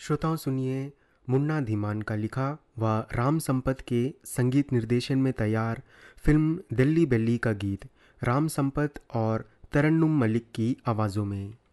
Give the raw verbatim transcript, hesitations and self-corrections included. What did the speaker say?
श्रोताओं सुनिए, मुन्ना धीमान का लिखा व राम संपत के संगीत निर्देशन में तैयार फिल्म दिल्ली बेली का गीत राम संपत और तरन्नुम मलिक की आवाज़ों में।